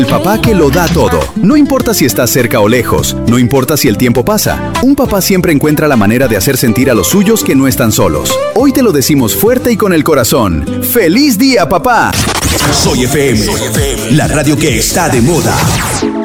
El papá que lo da todo. No importa si estás cerca o lejos, no importa si el tiempo pasa. Un papá siempre encuentra la manera de hacer sentir a los suyos que no están solos. Hoy te lo decimos fuerte y con el corazón. ¡Feliz día, papá! Soy FM, la radio que está de moda.